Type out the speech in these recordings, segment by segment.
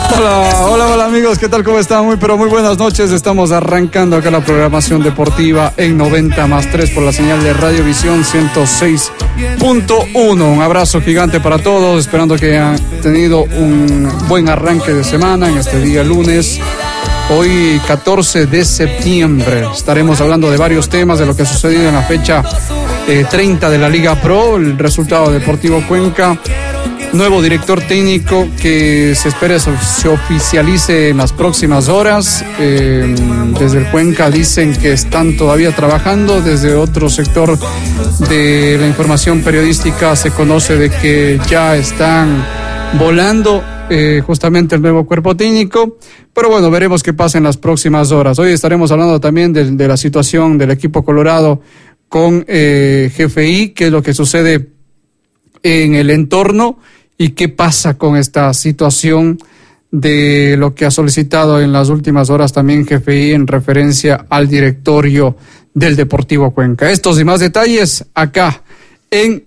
Hola amigos, ¿qué tal? ¿Cómo están? Muy buenas noches. Estamos arrancando acá la programación deportiva en 90+3 por la señal de Radiovisión 106.1. Un abrazo gigante para todos, esperando que hayan tenido un buen arranque de semana en este día lunes. Hoy 14 de septiembre estaremos hablando de varios temas, de lo que ha sucedido en la fecha 30 de la Liga Pro, el resultado de Deportivo Cuenca, nuevo director técnico que se espera se oficialice en las próximas horas. Desde el Cuenca dicen que están todavía trabajando. Desde otro sector de la información periodística se conoce de que ya están volando justamente el nuevo cuerpo técnico. Pero bueno, veremos qué pasa en las próximas horas. Hoy estaremos hablando también de la situación del equipo colorado con GFI, qué es lo que sucede en el entorno y qué pasa con esta situación de lo que ha solicitado en las últimas horas también GFI en referencia al directorio del Deportivo Cuenca. Estos y más detalles acá en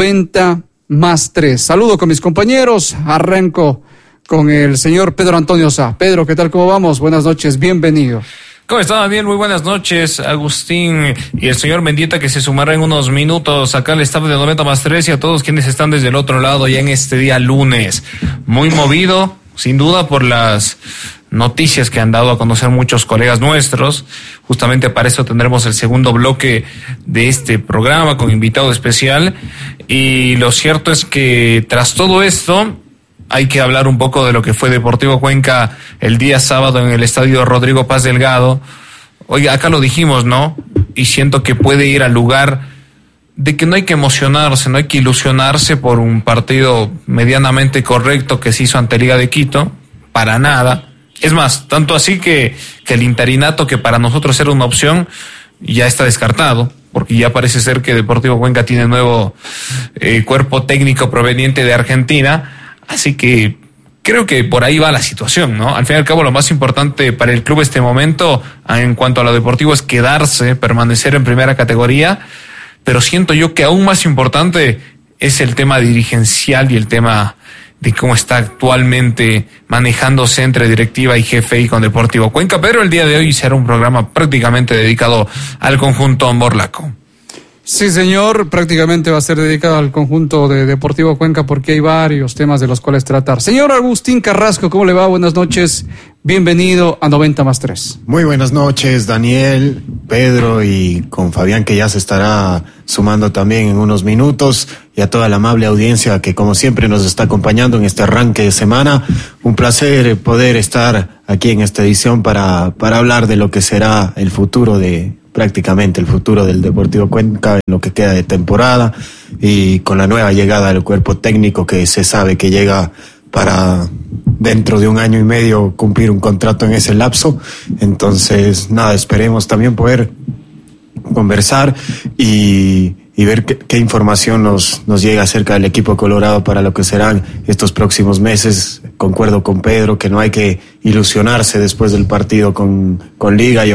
90+3. Saludo con mis compañeros, arranco con el señor Pedro Antonio Sá. Pedro, ¿qué tal? ¿Cómo vamos? Buenas noches, bienvenido. ¿Cómo está, Daniel? Muy buenas noches, Agustín y el señor Mendieta, que se sumará en unos minutos acá al staff de 90+3 y a todos quienes están desde el otro lado ya en este día lunes. Muy movido, sin duda, por las noticias que han dado a conocer muchos colegas nuestros. Justamente para eso tendremos el segundo bloque de este programa con invitado especial. Y lo cierto es que tras todo esto, hay que hablar un poco de lo que fue Deportivo Cuenca el día sábado en el estadio Rodrigo Paz Delgado. Oiga, acá lo dijimos, ¿no? Y siento que puede ir al lugar de que no hay que emocionarse, no hay que ilusionarse por un partido medianamente correcto que se hizo ante Liga de Quito. Para nada. Es más, tanto así que el interinato, que para nosotros era una opción, ya está descartado, porque ya parece ser que Deportivo Cuenca tiene nuevo cuerpo técnico proveniente de Argentina. Así que creo que por ahí va la situación, ¿no? Al fin y al cabo, lo más importante para el club este momento, en cuanto a lo deportivo, es quedarse, permanecer en primera categoría, pero siento yo que aún más importante es el tema dirigencial y el tema de cómo está actualmente manejándose entre directiva y GFI con Deportivo Cuenca. Pero el día de hoy será un programa prácticamente dedicado al conjunto morlaco. Sí, señor, prácticamente va a ser dedicado al conjunto de Deportivo Cuenca porque hay varios temas de los cuales tratar. Señor Agustín Carrasco, ¿cómo le va? Buenas noches, bienvenido a 90+3. Muy buenas noches, Daniel, Pedro, y con Fabián, que ya se estará sumando también en unos minutos, y a toda la amable audiencia que como siempre nos está acompañando en este arranque de semana. Un placer poder estar aquí en esta edición para hablar de lo que será el futuro prácticamente el futuro del Deportivo Cuenca en lo que queda de temporada, y con la nueva llegada del cuerpo técnico que se sabe que llega para dentro de 1 año y medio cumplir un contrato en ese lapso. Entonces, nada, esperemos también poder conversar y ver qué información nos llega acerca del equipo colorado para lo que serán estos próximos meses. Concuerdo con Pedro que no hay que ilusionarse después del partido con Liga. Yo